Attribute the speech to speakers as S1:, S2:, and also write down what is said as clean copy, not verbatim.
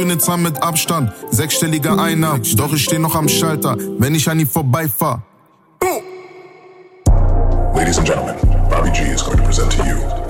S1: Schöne Zahl mit Abstand, sechsstellige Einnahmen. Doch ich steh noch am Schalter, wenn ich an ihm vorbeifahr.
S2: Ladies and gentlemen, Bobby G is going to present to you